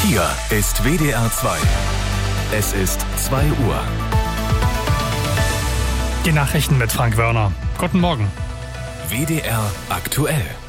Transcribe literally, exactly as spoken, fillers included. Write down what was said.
Hier ist W D R zwei. Es ist zwei Uhr. Die Nachrichten mit Frank Wörner. Guten Morgen. W D R aktuell.